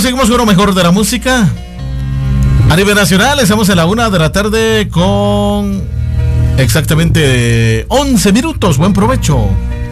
seguimos con lo mejor de la música. A nivel nacional, estamos en la 1 de la tarde con exactamente 11 minutos. Buen provecho.